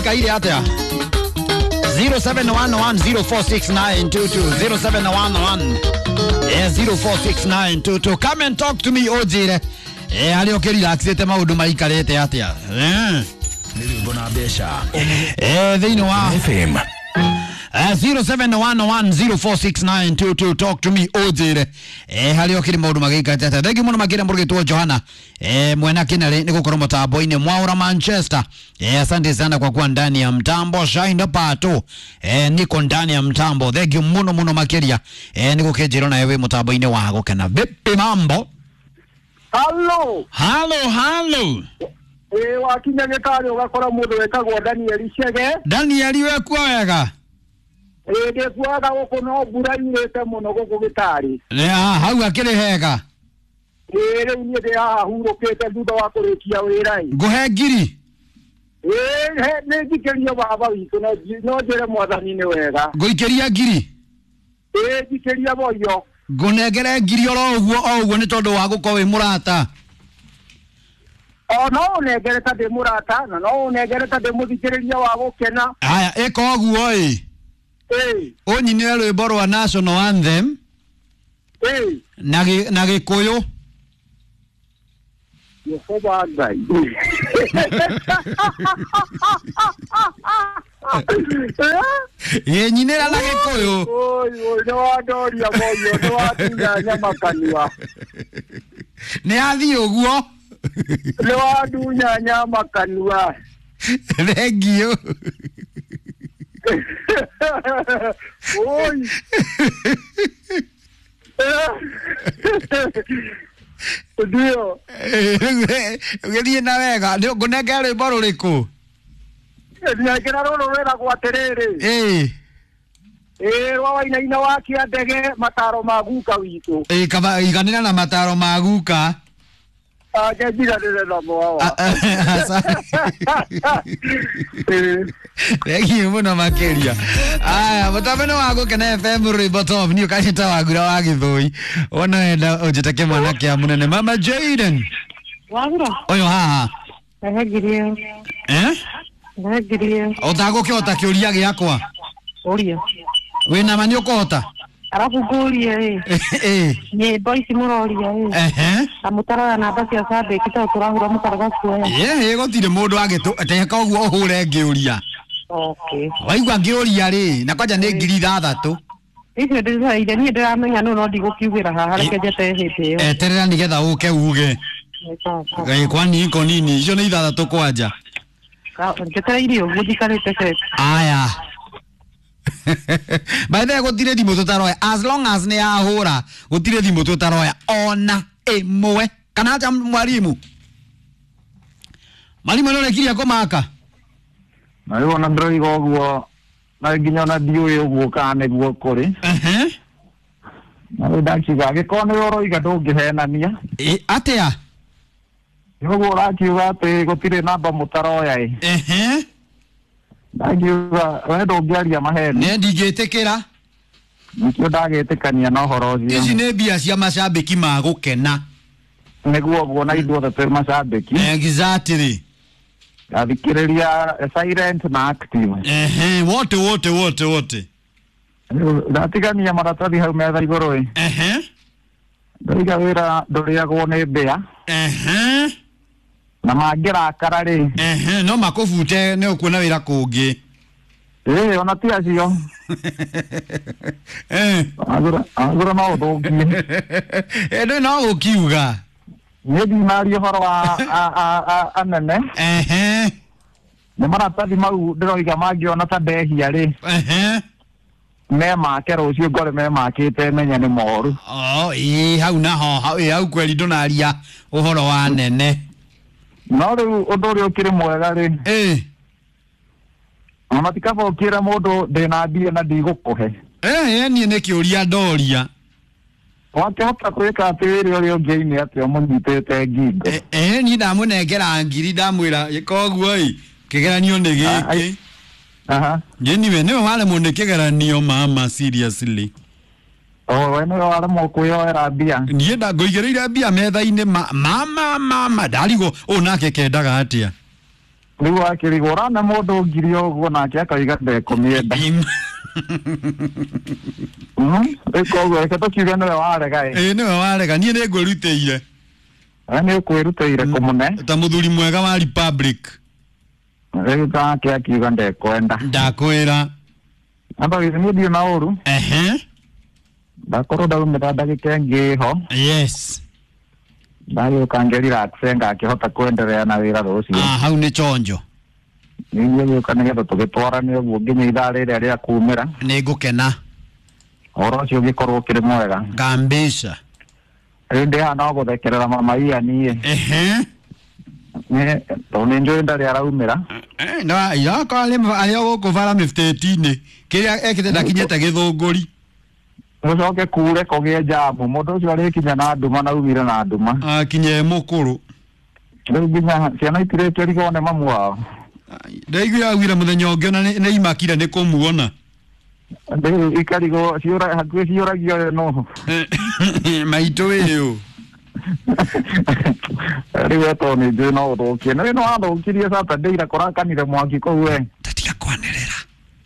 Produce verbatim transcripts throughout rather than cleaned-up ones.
ikaire atia zero seven one one zero four six nine two two zero seven one one zero four six nine two two. Come and talk to me ojire eh ali okirelaxete maundu maikarete atia eh nili mbona besha eh thini wa F M Uh, zero seven one one zero four six nine two two. Talk to me ojire eh hali okiri maundu magika tata thegi muno makira mburugitwo Johana eh mwena kinale niko koro mtambo ine mwaura Manchester eh asante sana kwa kuwa ndani ya mtambo Shine Pato eh niko ndani ya mtambo thegi muno muno makiria eh niko kejero na yewe mtambo ine wago kana vipi mambo Hello hello hello eh wakinya gitari ugakora mundu wetagwo Daniel Chege Daniel we kwega eh de kwaga goko no mbura irete muno goko gitari ne ah hau akiri hega eh riu nie de haha hurukite thutha wa kurikia wira nguhe ngiri eh he ne ngikeria baba witu no no njire mwathani ni wega nguikeria ngiri eh ngikeria boyo ngunengere ngiri oro uguo o uguo ni tondu wa guko wi murata o no unengereta de murata na no unengereta de muthikiriria wa gukena aya eko uguo i eh onyine rwimbo rwa national anthem eh na gi na gikuyu Yehova Ngai ye nyinera na gikuyu oi oi no adoria moyo no atunya nyama kanua ni athi uguo no adunya nyama kanua thengio oi ndio ugethi na wega ndio ngunengere rwimbo ruriku nĩngĩra rũrũ rwĩragwo atĩrĩrĩ eh ĩĩ rwa wainaina wa kĩandege mataro ma guka witũ eh kaba iganira na mataro ma guka ngenjiranĩre namo awa thengio muno makiria aya mutameno wa gukena F M rwimbo top ni ukanyita wagura wa githoi ona enda ujitake mwana kia munene mama Jaden wagura oyo haha ndagirie eh ndagirie utagukiota kiuria giakwa uria wina mani ukuhota arabu ngurie eh eh ni boys muroria eh ehe amutara namba cia sabe kita turahura mutaraga kuoya ye ye gotire mundu agitu ateka uguo uhure ngiuria okay waigua ngiuria ri na kwanja ni ngiri ithathatu icio ndizaide ni ndiramenya no no ndigukiugira haha reke jete hete yo eterera nigetha uke uge gai kwani iko nini icio ni ithathatu kwanja Ngĩtara irio guthikarĩte set. Aya. By the way gutire thimu tutaroya as long as ni ahura gutire thimu tutaroya ona emwe kana acha mwalimu. Mwalimu none kiria komaka. Na yo na ndroigo guo na nginya na ndiuĩ ũguo kana guo kũrĩ. Eh. Na ndakiuga gĩkone oroiga ndũngĩhenania. Eh atia. Yogo rakiuga atĩ gũtirĩ namba mũtaroya ĩ. Eh. Ndakiuga we ndũngĩaria maheni. Ne ndingĩtĩkĩra. Nĩkĩo ndagĩtĩkania na ũhoro ũcio. Ici nĩ mbia cia macambĩki ma gũkena. Nĩguo guo na ithuĩ othe tũrĩ macambĩki. Exactly. Athikĩrĩria silent na active. Ehe, wote wote wote wote. Ndatigania maratathi hau metha igũrũ ĩ. Ehe. Ndaiga wĩra ndũrĩagwo nĩ mbĩa. Ehe. Na mangĩrakara rĩ. Ehe, no makũbute nĩ ũkuona wĩra kũngĩ. Eh, ona ti acio. Eh. Agora, agora no ũthũkie. Eh, ndĩ no gũkiuga. Nĩ ndinaria ũhoro wa anene. Ehe. Nĩ maratathi mau ndĩroiga mangĩona ta ndehia rĩ. Ehe. Me make rũciũ ngore me makĩte menya nĩ moru. Oh, ĩ hau naho, hau hau kweli ndũnaria ũhoro wa nene. No rĩu ũndũ ũrĩa ũkĩrĩ mwega rĩ. Eh. Ona tikaba ũkĩra mũndũ ndĩna mbia na ndigũkũhe. Eh, niĩ nĩ kĩũria ndoria. Wakĩhota kwĩka atĩrĩ ũrĩa ũngĩ-inĩ atĩ ũmũnyitĩte ngingo. Eh, eh, niĩ ndamũnengera ngiri ndamwĩra koguo ĩ kĩgeranio nĩ gĩkĩ. Aha. Niĩ nĩwe waremwo nĩ kĩgeranio mama seriously. Oh, we nĩwe waremwo kwĩyoera mbia. Niĩ ndangũigĩrĩire mbia metha-inĩ mama mama ndarigwo ũũ nake kendaga atĩa. riu akirigora na mundu ngiri uguo nake akaiga ndekumienda mhm eko weke to kiuga niwe warega eh niwe warega nie ne ngurutĩire ani kwirutĩire kumune ta muthuri mwega wa Republic riu take akiuga ndekwenda ndakwĩra amba githini ndio na uru ehe ndakorwo ndaumĩra ndagĩka ĩngĩ ho yes ndagĩũka ngeri aksenga akihota kuendelea na wĩra rũciũ ah hau nĩ chonjo nĩguo gĩũka nĩgetha tũgĩtwarane ũguo nginya ithaa rĩrĩa rĩa kumĩra nĩ ngũkena ũhoro ũcio ũngĩkorwo ũkĩrĩ mwega ngambĩca rĩu ndĩhana gũthekerera mama ianiĩ ehe tondũ nĩ njũĩ ndarĩ araumĩra na irakorwo arĩa gũkũ bara mĩbitĩti-inĩ kĩrĩa ekĩte ndakinyĩte gĩthũngũri gũcoke kure kũgĩe njamu mũndũ ũcio arĩkinya na nduma na umire na nduma akinye mũkũrũ rĩu nginya ciana itirĩtio rigone mamu wao ndaiguire agwire mũthenya ũngĩ na nĩ imakire nĩ kũmuona rĩu ikarigwo hakuhĩ ciũragio nũ maitũ wĩyũ rĩu etwo nĩ njũĩ no ũthũkie nĩ no wathũkirie Saturday ira kũrakanire mwaki kũu we tatiga kwanĩrĩra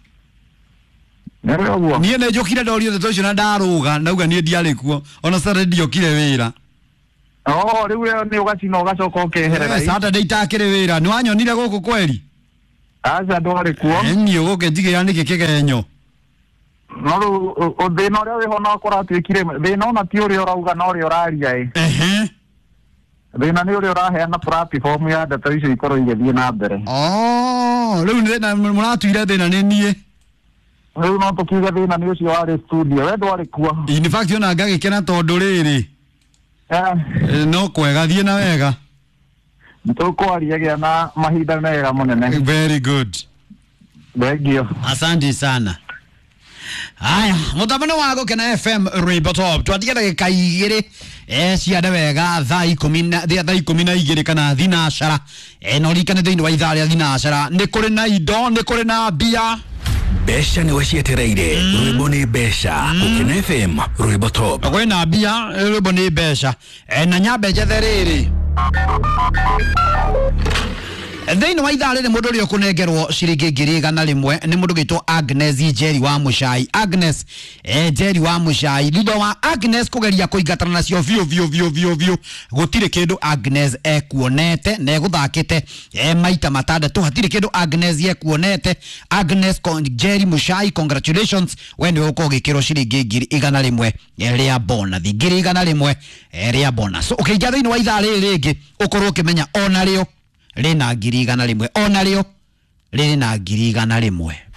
nĩrĩ ũguo niĩ nĩ njũkire ndorio ndeto icio na ndarũga ndauga niĩ ndiarĩ kuo ona Saturday ndiokire wĩra oo rĩu nĩ ũgacina ũgacoka ũkeherera Saturday itakĩrĩ wĩra nĩ wanyonire gũkũ kweri aca ndwarĩ kuo niĩ ũgũke njigĩra nĩkĩ kĩgenyo no rĩu thĩna ũrĩa wĩho no kũratuĩkire thĩna ona ti ũrĩa ũrauga no ũrĩa ũraria ĩ ehe thĩna nĩ ũrĩa ũraheana platform ya ndeto icio ikorwo igĩthiĩ na mbere oo rĩu nĩ mũratuire thĩna nĩ niĩ rĩu no tũkiuge thĩna nĩ ũcio warĩ studio we ndwarĩ kuo in fact ona ngagĩkena tondũ rĩrĩ no kwega thiĩ na wega nĩtũkwaria na mahinda mega mũnene very good thengio asante sana haya mutamano wa gukena F M Rwimbo Top twatige ndagĩka igĩrĩ eh ciande wega thaa ikũmi na thaa ikũmi na igĩrĩ kana thinacara eh no rikane thĩinĩ wa ithaa rĩa thinacara nĩ kũrĩ na indo nĩ kũrĩ na mbia Besha ni wacietereire Rwimbo ni besha Gukena F M Rwimbo Top kũrĩ na mbia Rwimbo ni besha eh na nyambe njethe rĩrĩ thĩinĩ wa ithaa rĩrĩ mũndũ ũrĩa ũkũnengerwo ciringi ngiri igana rĩmwe nĩ mũndũ gĩtwo Agnes Njeri wa Mũchai Agnes eh Njeri wa Mũchai thutha wa Agnes kũgeria kũingatana nacio biũ biũ biũ biũ biũ gũtirĩ kĩndũ Agnes ekuonete na egũthakĩte eh maita matandatũ hatirĩ kĩndũ Agnes ekuonete Agnes Njeri Mũchai congratulations we nĩ ũgũkorwo ũgĩkĩrwo ciringi ngiri igana rĩmwe rĩa bonus ngiri igana rĩmwe rĩa bonus so ũkĩingia thĩinĩ wa ithaa rĩrĩ rĩngĩ ũkorwo ũkĩmenya ona rĩo rĩna ngiri igana rĩmwe ona rĩo rĩrĩ na ngiri igana rĩmwe